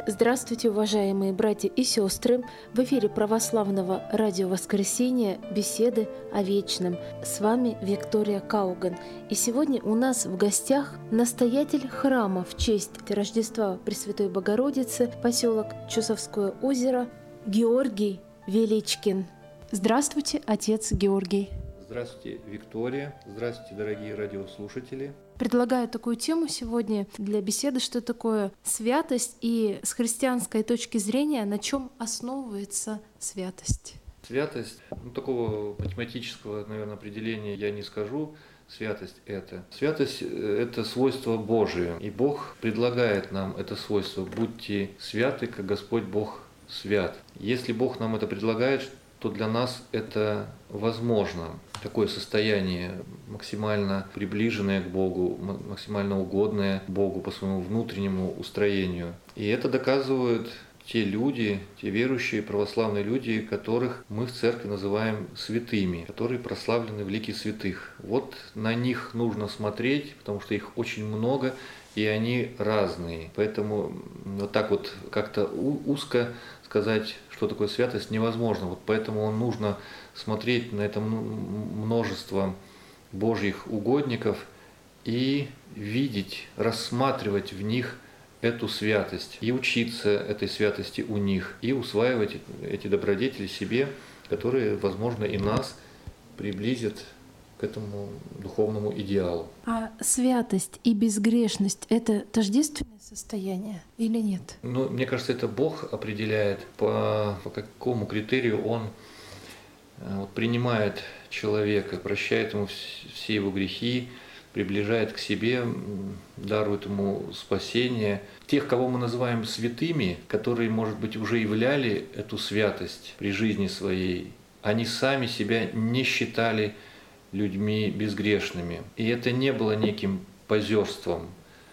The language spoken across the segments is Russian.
Здравствуйте, уважаемые братья и сестры! В эфире православного радио «Воскресенье» беседы о вечном. С вами Виктория Кауган. И сегодня у нас в гостях настоятель храма в честь Рождества Пресвятой Богородицы, поселок Чусовское озеро, Георгий Величкин. Здравствуйте, отец Георгий. Здравствуйте, Виктория. Здравствуйте, дорогие радиослушатели. Предлагаю такую тему сегодня для беседы, что такое святость и с христианской точки зрения, на чем основывается святость. Святость, такого математического, наверное, определения я не скажу. Святость – это свойство Божие. И Бог предлагает нам это свойство. Будьте святы, как Господь Бог свят. Если Бог нам это предлагает, то для нас это возможно. Такое состояние максимально приближенное к Богу, максимально угодное Богу по своему внутреннему устроению. И это доказывают те люди, те верующие православные люди, которых мы в церкви называем святыми, которые прославлены в лике святых. Вот на них нужно смотреть, потому что их очень много, и они разные. Поэтому вот так вот как-то узко сказать, что такое святость, невозможно. Вот поэтому нужно смотреть на это множество Божьих угодников и видеть, рассматривать в них эту святость и учиться этой святости у них, и усваивать эти добродетели себе, которые, возможно, и нас приблизят к этому духовному идеалу. А святость и безгрешность – это тождественное состояние или нет? Мне кажется, это Бог определяет, по какому критерию Он принимает человека, прощает ему все его грехи, приближает к себе, дарует ему спасение. Тех, кого мы называем святыми, которые, может быть, уже являли эту святость при жизни своей, они сами себя не считали людьми безгрешными. И это не было неким позерством,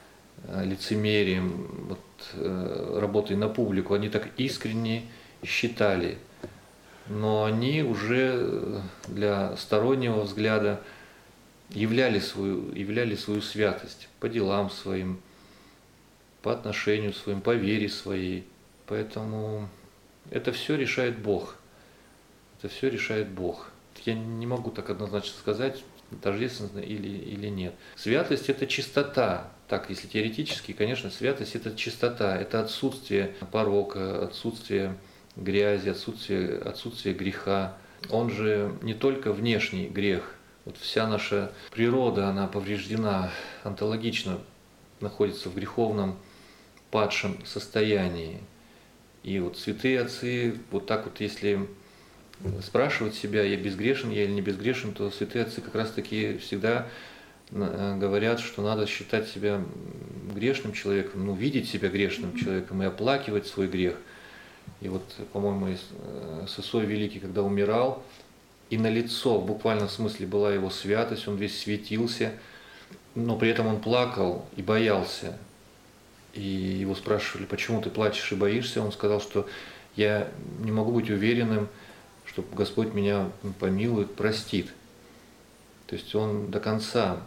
лицемерием, работой на публику. Они так искренне считали. Но они уже для стороннего взгляда являли свою святость по делам своим, по отношению своим, по вере своей. Поэтому это все решает Бог. Это все решает Бог. Я не могу так однозначно сказать, тождественно или нет. Святость – это чистота. Так, если теоретически, конечно, святость – это чистота, это отсутствие порока, отсутствие грязи, отсутствие греха. Он же не только внешний грех. Вот вся наша природа, она повреждена, онтологично находится в греховном падшем состоянии. И вот святые отцы, вот так вот, если спрашивать себя, я безгрешен, я или не безгрешен, то святые отцы как раз таки всегда говорят, что надо считать себя грешным человеком, видеть себя грешным человеком и оплакивать свой грех. И вот, по-моему, Сысой Великий, когда умирал, и на лицо в буквальном смысле была его святость, он весь светился, но при этом он плакал и боялся. И его спрашивали, почему ты плачешь и боишься? Он сказал, что я не могу быть уверенным, что Господь меня помилует, простит. То есть он до конца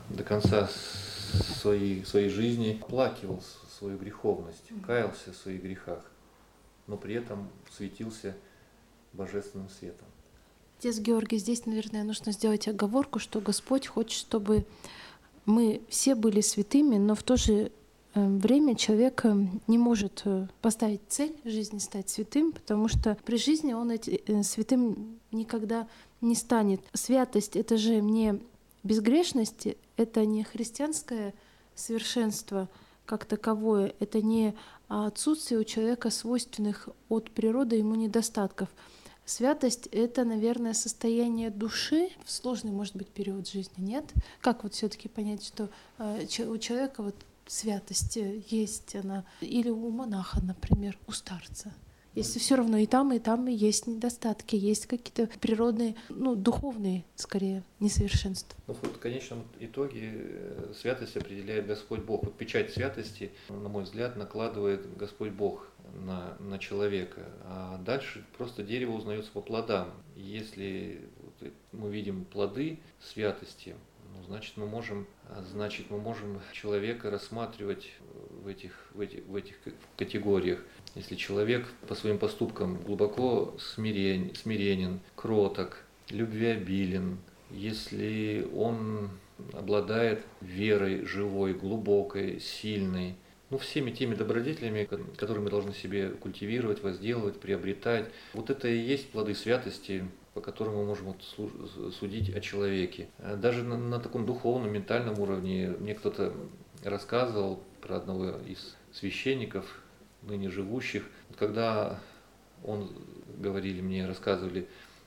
своей жизни оплакивал свою греховность, каялся в своих грехах, но при этом светился божественным светом. Отец Георгий, здесь, наверное, нужно сделать оговорку, что Господь хочет, чтобы мы все были святыми, но в то же время человек не может поставить цель в жизни стать святым, потому что при жизни он святым никогда не станет. Святость — это же не безгрешность, это не христианское совершенство как таковое, это не отсутствие у человека свойственных от природы ему недостатков. Святость — это, наверное, состояние души в сложный, может быть, период жизни, нет? Как вот все-таки понять, что у человека вот святость есть она, или у монаха, например, у старца? Если все равно и там есть недостатки, есть какие-то природные, духовные, скорее, несовершенства. В конечном итоге святость определяет Господь Бог. Вот печать святости, на мой взгляд, накладывает Господь Бог на человека. А дальше просто дерево узнается по плодам. И если мы видим плоды святости, значит, мы можем человека рассматривать в этих категориях. Если человек по своим поступкам глубоко смиренен, кроток, любвеобилен, если он обладает верой живой, глубокой, сильной, всеми теми добродетелями, которые мы должны себе культивировать, возделывать, приобретать. Вот это и есть плоды святости, по которым мы можем судить о человеке. Даже на таком духовном, ментальном уровне мне кто-то рассказывал про одного из священников, ныне живущих. Когда он, рассказывали,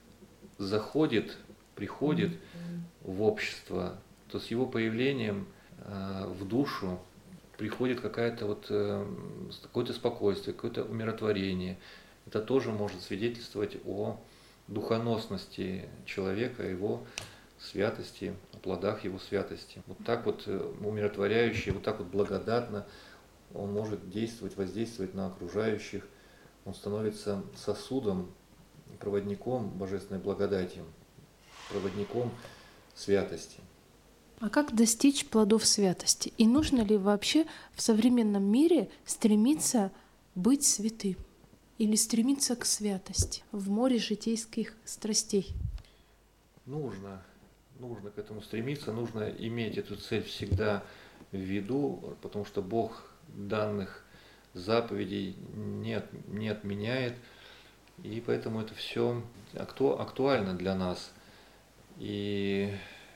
приходит в общество, то с его появлением в душу приходит какое-то спокойствие, какое-то умиротворение. Это тоже может свидетельствовать о духоносности человека, его святости, о плодах его святости. Вот так вот умиротворяюще, вот так вот благодатно он может воздействовать на окружающих. Он становится сосудом, проводником божественной благодати, проводником святости. А как достичь плодов святости? И нужно ли вообще в современном мире стремиться быть святым? Или стремиться к святости в море житейских страстей? Нужно к этому стремиться, нужно иметь эту цель всегда в виду, потому что Бог данных заповедей не отменяет, и поэтому это все актуально для нас. И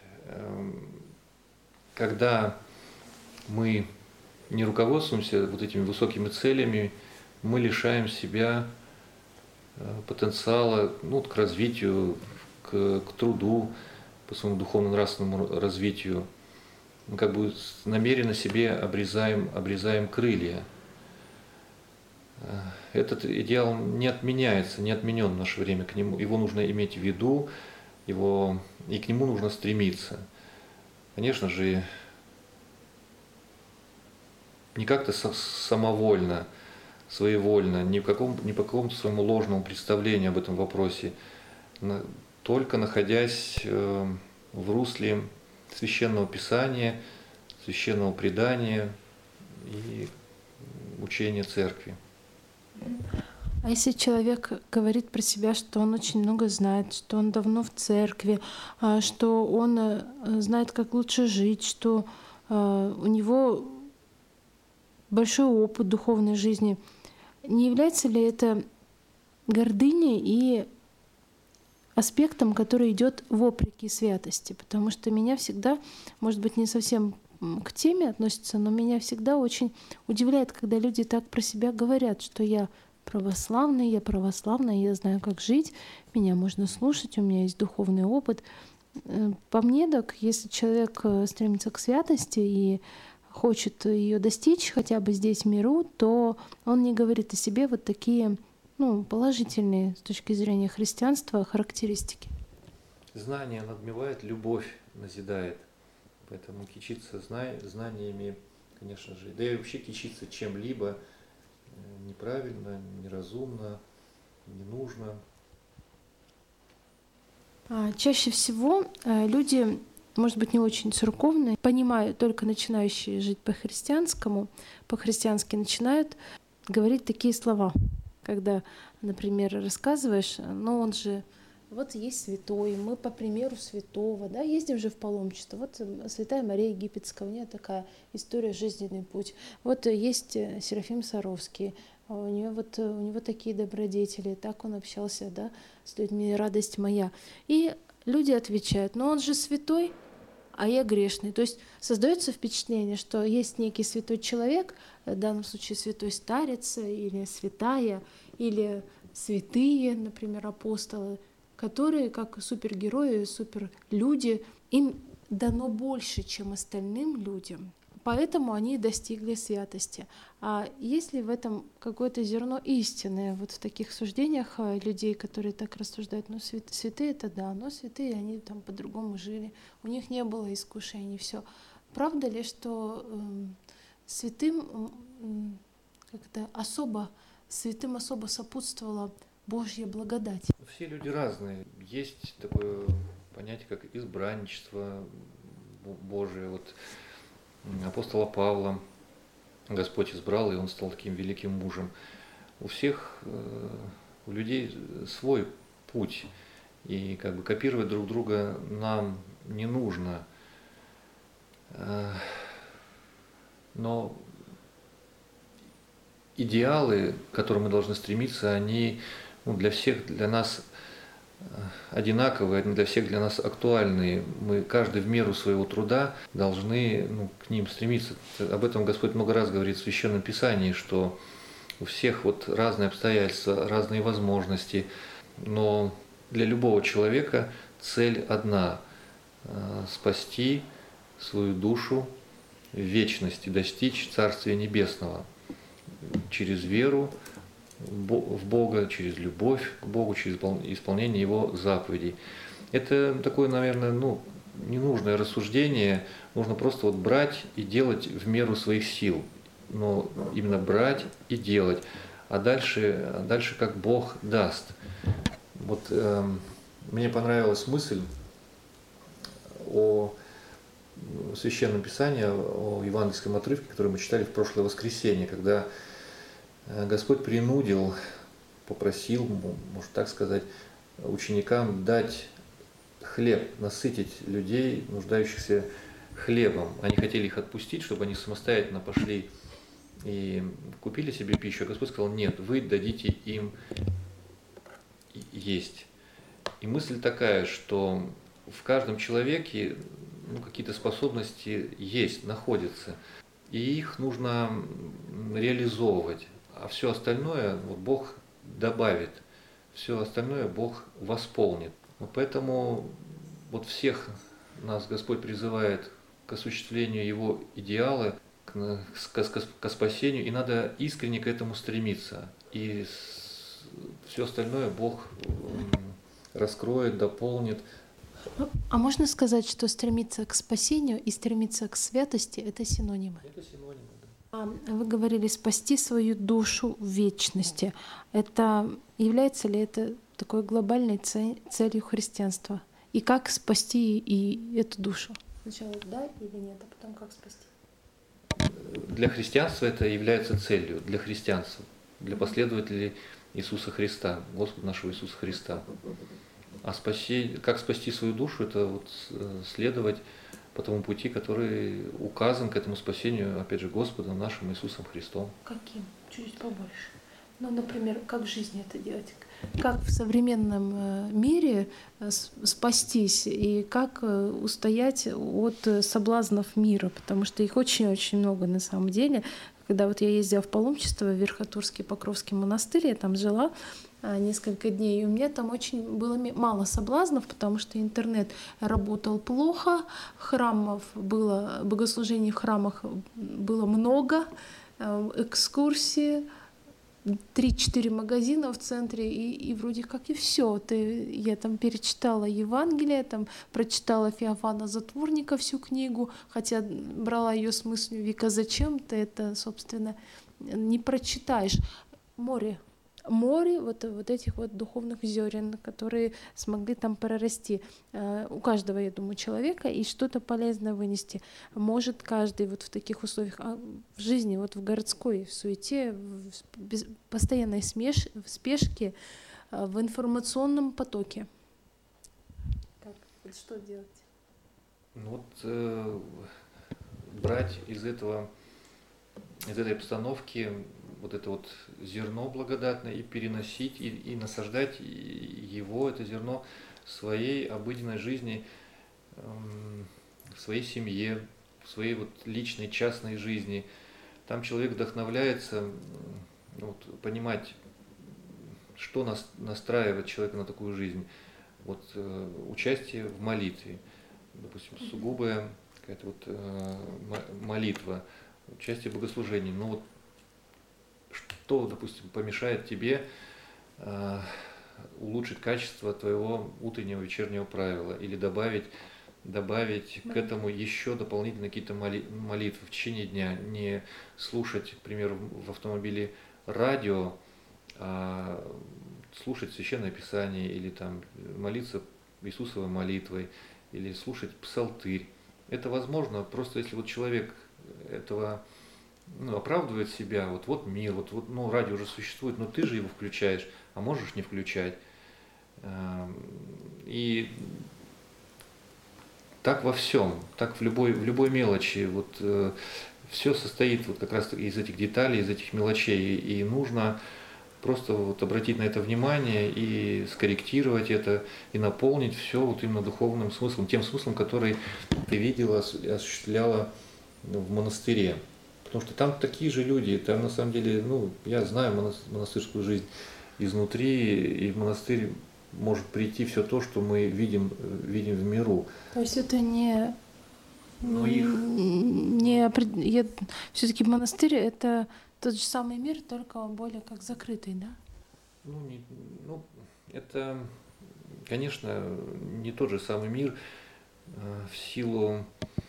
когда мы не руководствуемся вот этими высокими целями, мы лишаем себя потенциала к развитию, к труду, по своему духовно-нравственному развитию. Мы намеренно себе обрезаем крылья. Этот идеал не отменяется, не отменен в наше время. Его нужно иметь в виду, и к нему нужно стремиться. Конечно же, не как-то самовольно, своевольно, не по какому-то своему ложному представлению об этом вопросе, только находясь в русле священного писания, священного предания и учения церкви. А если человек говорит про себя, что он очень много знает, что он давно в церкви, что он знает, как лучше жить, что у него большой опыт духовной жизни, не является ли это гордыней и аспектом, который идет вопреки святости? Потому что меня всегда, может быть, не совсем к теме относится, но меня всегда очень удивляет, когда люди так про себя говорят, что я православная, я знаю, как жить, меня можно слушать, у меня есть духовный опыт. По мне, так, если человек стремится к святости и хочет ее достичь хотя бы здесь в миру, то он не говорит о себе вот такие положительные с точки зрения христианства характеристики. Знание надмевает, любовь назидает. Поэтому кичиться знаниями, конечно же, да и вообще кичиться чем-либо неправильно, неразумно, не нужно. Чаще всего люди, может быть, не очень церковные, понимают, только начинающие жить по-христиански начинают говорить такие слова. Когда, например, рассказываешь, он же вот есть святой, мы по примеру святого, ездим же в паломничество. Вот святая Мария Египетская, у нее такая история, жизненный путь. Вот есть Серафим Саровский, у него такие добродетели, так он общался, с людьми, радость моя. И люди отвечают, он же святой, а я грешный. То есть создается впечатление, что есть некий святой человек, в данном случае святой старец или святая, или святые, например, апостолы, которые, как супергерои, суперлюди, им дано больше, чем остальным людям. Поэтому они достигли святости. А есть ли в этом какое-то зерно истины, вот в таких суждениях людей, которые так рассуждают, святые это да, но святые они там по-другому жили, у них не было искушений, все. Правда ли, что святым святым особо сопутствовала Божья благодать? Все люди разные. Есть такое понятие, как избранничество. Божие. Вот апостола Павла Господь избрал, и он стал таким великим мужем. У всех, у людей свой путь, и как бы копировать друг друга нам не нужно. Но идеалы, к которым мы должны стремиться, они для всех, для нас одинаковые, они для всех для нас актуальные. Мы каждый в меру своего труда должны к ним стремиться. Об этом Господь много раз говорит в Священном Писании, что у всех вот разные обстоятельства, разные возможности, но для любого человека цель одна – спасти свою душу в вечности, достичь Царствия Небесного через веру в Бога, через любовь к Богу, через исполнение Его заповедей. Это такое, наверное, ненужное рассуждение. Нужно просто вот брать и делать в меру своих сил. Но именно брать и делать. А дальше как Бог даст. Вот мне понравилась мысль о Священном Писании, о евангельском отрывке, который мы читали в прошлое воскресенье, когда Господь принудил, попросил, может так сказать, ученикам дать хлеб, насытить людей, нуждающихся хлебом. Они хотели их отпустить, чтобы они самостоятельно пошли и купили себе пищу. А Господь сказал: нет, вы дадите им есть. И мысль такая, что в каждом человеке какие-то способности есть, находятся, и их нужно реализовывать. А все остальное Бог добавит, все остальное Бог восполнит. Поэтому всех нас Господь призывает к осуществлению Его идеала, к спасению, и надо искренне к этому стремиться. И все остальное Бог раскроет, дополнит. А можно сказать, что стремиться к спасению и стремиться к святости — это синонимы? Это синонимы, да. Вы говорили «спасти свою душу в вечности». Это является ли это такой глобальной целью христианства? И как спасти и эту душу? Сначала да или нет, а потом как спасти? Для христианства это является целью, для христианства, для последователей Иисуса Христа, Господа нашего Иисуса Христа. А как спасти свою душу, это следовать по тому пути, который указан к этому спасению, опять же, Господом нашим Иисусом Христом. Каким? Чуть побольше. Например, как в жизни это делать? Как в современном мире спастись и как устоять от соблазнов мира, потому что их очень-очень много на самом деле. Когда я ездила в паломничество в Верхотурский Покровский монастырь, я там жила несколько дней, и у меня там очень было мало соблазнов, потому что интернет работал плохо, богослужений в храмах было много, экскурсии, 3-4 магазина в центре, и вроде как и все. Я там перечитала Евангелие, там прочитала Феофана Затворника всю книгу, хотя брала ее с мыслью: Вика, зачем ты это, собственно, не прочитаешь? Море этих духовных зерен, которые смогли там прорасти. У каждого, я думаю, человека и что-то полезное вынести. Может каждый в таких условиях, в жизни, в городской, в суете, в постоянной спешке, в информационном потоке. Так, что делать? Брать из этой обстановки это зерно благодатное и переносить, и насаждать его, это зерно, в своей обыденной жизни, в своей семье, в своей личной, частной жизни. Там человек вдохновляется, понимать, что настраивает человека на такую жизнь. Участие в молитве, допустим, сугубая какая-то молитва, участие в богослужении. Что, допустим, помешает тебе улучшить качество твоего утреннего, вечернего правила или добавить к этому еще дополнительно какие-то молитвы в течение дня, не слушать, к примеру, в автомобиле радио, а слушать Священное Писание или молиться Иисусовой молитвой, или слушать псалтырь, это возможно, просто если вот человек этого оправдывает себя, вот мир, радио уже существует, но ты же его включаешь, а можешь не включать. И так во всем, так в любой мелочи. Все состоит вот как раз из этих деталей, из этих мелочей. И нужно просто вот обратить на это внимание и скорректировать это, и наполнить все вот именно духовным смыслом, тем смыслом, который ты видела, осуществляла в монастыре. Потому что там такие же люди, там на самом деле, я знаю монастырскую жизнь изнутри, и в монастырь может прийти все то, что мы видим в миру. То есть это все-таки монастырь — это тот же самый мир, только более как закрытый, да? Это, конечно, не тот же самый мир в силу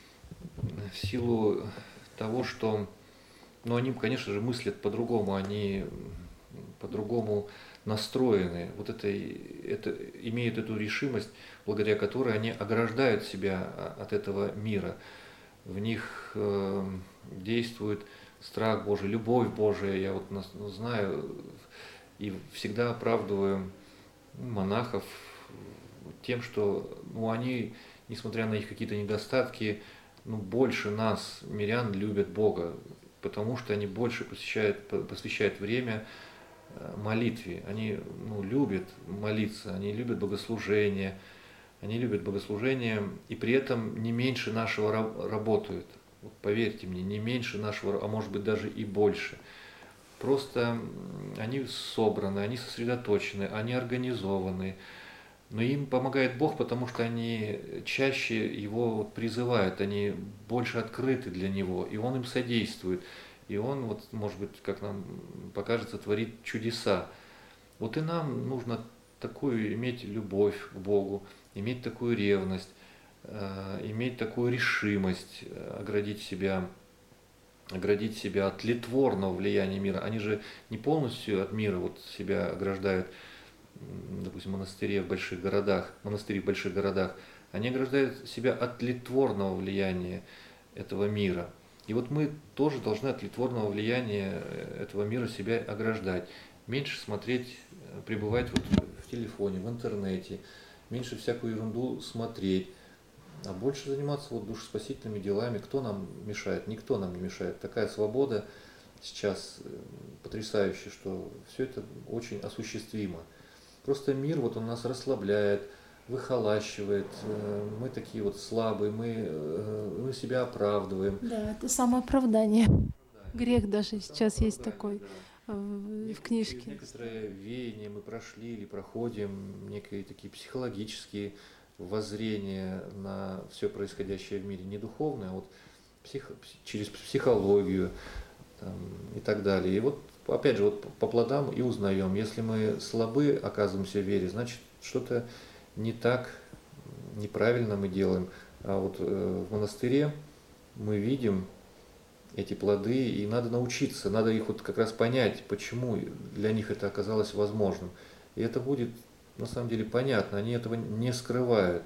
того, что, они, конечно же, мыслят по-другому, они по-другому настроены, это имеют эту решимость, благодаря которой они ограждают себя от этого мира. В них действует страх Божий, любовь Божия. Я знаю и всегда оправдываю монахов тем, что они, несмотря на их какие-то недостатки, больше нас, мирян, любят Бога, потому что они больше посвящают время молитве. Они любят молиться, они любят богослужение, и при этом не меньше нашего работают. Поверьте мне, не меньше нашего, а может быть даже и больше. Просто они собраны, они сосредоточены, они организованы. Но им помогает Бог, потому что они чаще Его призывают, они больше открыты для Него, и Он им содействует. И Он, может быть, как нам покажется, творит чудеса. И нам нужно такую иметь любовь к Богу, иметь такую ревность, иметь такую решимость оградить себя от тлетворного влияния мира. Они же не полностью от мира себя ограждают, допустим, монастыри в больших городах, они ограждают себя от тлетворного влияния этого мира. И мы тоже должны от тлетворного влияния этого мира себя ограждать. Меньше смотреть, пребывать в телефоне, в интернете, меньше всякую ерунду смотреть, а больше заниматься душеспасительными делами. Кто нам мешает? Никто нам не мешает. Такая свобода сейчас потрясающая, что все это очень осуществимо. Просто мир он нас расслабляет, выхолащивает, мы такие слабые, мы себя оправдываем. Да, это самооправдание. Грех даже сейчас есть такой в книжке. Некоторые веяния мы прошли или проходим, некие такие психологические воззрения на все происходящее в мире, не духовное, а через психологию и так далее. И опять же, по плодам и узнаем. Если мы слабы оказываемся в вере, значит, что-то не так, неправильно мы делаем. А в монастыре мы видим эти плоды, и надо научиться, надо их как раз понять, почему для них это оказалось возможным. И это будет на самом деле понятно, они этого не скрывают.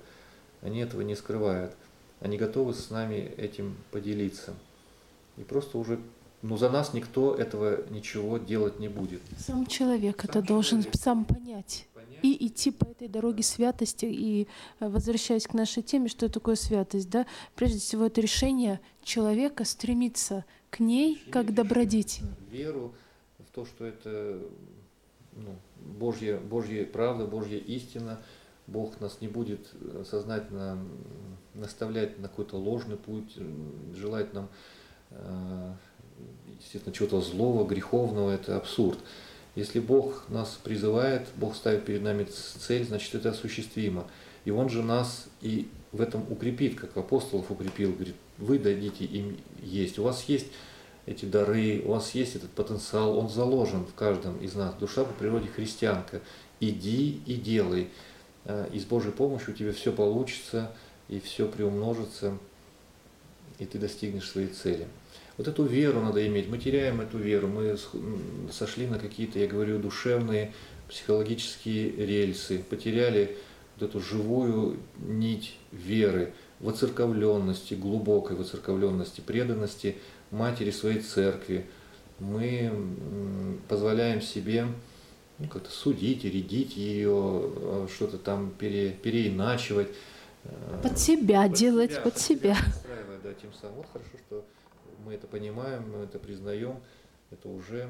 Они готовы с нами этим поделиться. И просто уже за нас никто этого ничего делать не будет. Сам человек это должен сам понять. И идти по этой дороге святости. И возвращаясь к нашей теме, что такое святость, да? Прежде всего, это решение человека стремиться к ней как добродетель. Веру в то, что это Божья правда, Божья истина. Бог нас не будет сознательно наставлять на какой-то ложный путь, желать нам, естественно, чего-то злого, греховного, это абсурд. Если Бог нас призывает, Бог ставит перед нами цель, значит, это осуществимо. И Он же нас и в этом укрепит, как апостолов укрепил, говорит, вы дадите им есть. У вас есть эти дары, у вас есть этот потенциал, он заложен в каждом из нас. Душа по природе христианка. Иди и делай. И с Божьей помощью у тебя все получится, и все приумножится, и ты достигнешь своей цели. Эту веру надо иметь. Мы теряем эту веру, мы сошли на какие-то, я говорю, душевные, психологические рельсы, потеряли эту живую нить веры. воцерковленности, глубокой воцерковленности, преданности матери своей церкви. Мы позволяем себе как-то судить, рядить ее, что-то там переиначивать. Под себя делать, под себя. Устраивая, да, тем самым. Вот хорошо, что мы это понимаем, мы это признаем, это уже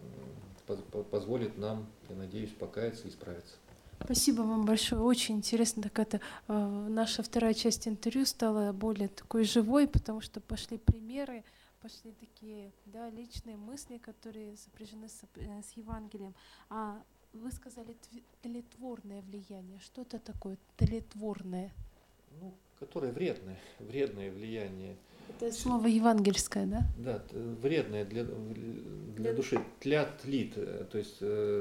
позволит нам, я надеюсь, покаяться и исправиться. Спасибо вам большое. Очень интересно. Так это наша вторая часть интервью стала более такой живой, потому что пошли примеры, пошли такие, да, личные мысли, которые сопряжены с Евангелием. А вы сказали тлетворное влияние. Что это такое тлетворное? Ну, которое вредное влияние. Это слово евангельское, да? Да, вредное для души. Тлит, то есть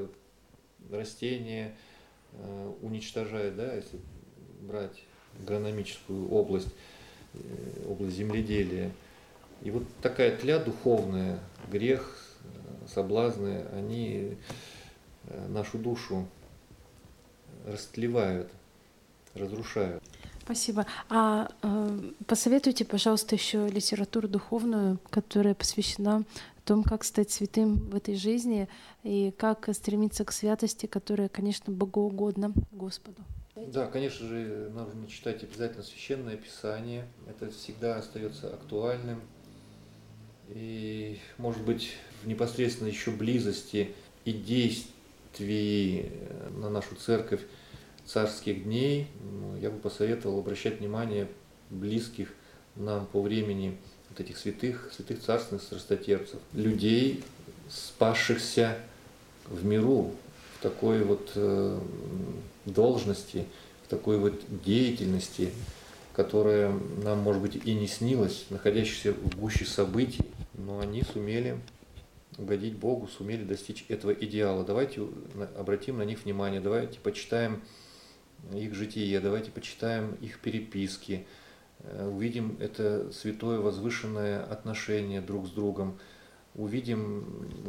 растение уничтожает, да, если брать агрономическую область, область земледелия. И вот такая тля духовная, грех, соблазны, они нашу душу растлевают, разрушают. Спасибо. Посоветуйте, пожалуйста, еще литературу духовную, которая посвящена тому, как стать святым в этой жизни и как стремиться к святости, которая, конечно, богоугодна Господу. Да, конечно же, нужно читать обязательно Священное Писание. Это всегда остается актуальным. И, может быть, в непосредственно еще близости и действии на нашу церковь царских дней, я бы посоветовал обращать внимание близких нам по времени вот этих святых царственных страстотерпцев, людей, спасшихся в миру, в такой вот должности, в такой вот деятельности, которая нам, может быть, и не снилась, находящихся в гуще событий, но они сумели угодить Богу, сумели достичь этого идеала. Давайте обратим на них внимание, давайте почитаем их житие, давайте почитаем их переписки, увидим это святое возвышенное отношение друг с другом, увидим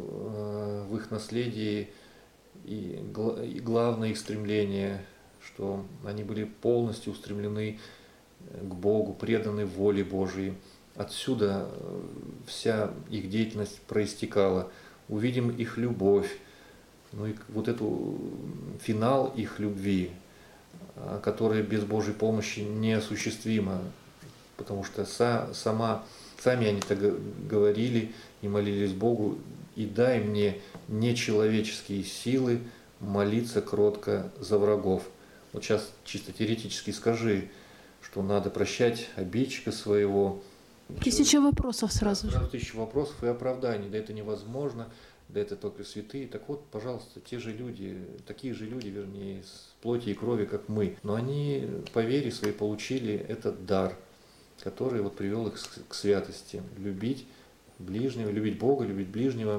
в их наследии и главное их стремление, что они были полностью устремлены к Богу, преданы воле Божией. Отсюда вся их деятельность проистекала. Увидим их любовь, ну и вот эту финал их любви, которая без Божьей помощи неосуществима, потому что сами они так говорили и молились Богу: «И дай мне нечеловеческие силы молиться кротко за врагов». Вот сейчас чисто теоретически скажи, что надо прощать обидчика своего. 1000 вопросов сразу же. 1000 вопросов и оправданий. Да это невозможно, да это только святые. Так вот, пожалуйста, такие же люди, вернее, из плоти и крови, как мы. Но они по вере своей получили этот дар, который вот привел их к святости. Любить ближнего, любить Бога, любить ближнего.